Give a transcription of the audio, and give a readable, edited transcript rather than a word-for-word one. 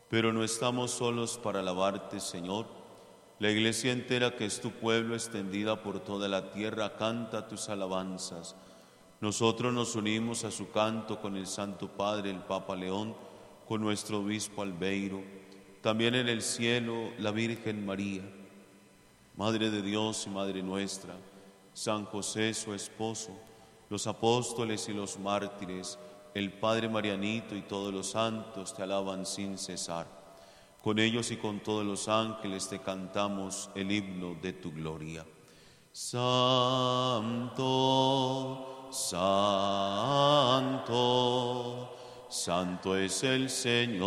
Pero no estamos solos para alabarte, Señor. La iglesia entera, que es tu pueblo extendida por toda la tierra, canta tus alabanzas. Nosotros nos unimos a su canto con el Santo Padre, el Papa León, con nuestro obispo Albeiro, también en el cielo la Virgen María, Madre de Dios y Madre nuestra, San José su esposo, los apóstoles y los mártires, el Padre Marianito y todos los santos te alaban sin cesar. Con ellos y con todos los ángeles te cantamos el himno de tu gloria. Santo, santo, santo es el Señor